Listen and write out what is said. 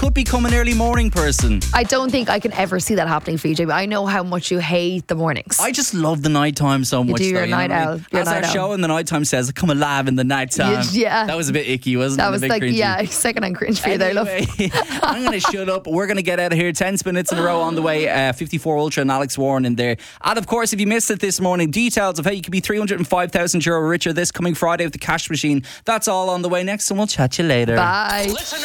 could become an early morning person. I don't think I can ever see that happening for you, Jamie. I know how much you hate the mornings. I just love the nighttime so much. do, you're though, a night know what I owl. mean? You're As a our night owl. show in the nighttime says, come alive in the nighttime. Yeah. That was a bit icky, wasn't it? that A was bit like, cringy. yeah, second-hand cringe for you there, love. Anyway, I'm going to shut up. We're going to get out of here. 10 minutes in a row on the way. 54 Ultra and Alex Warren in there. And of course, if you missed it this morning, details of how you could be €305,000 richer this coming Friday with the cash machine. That's all on the way next, and we'll chat to you later. Bye.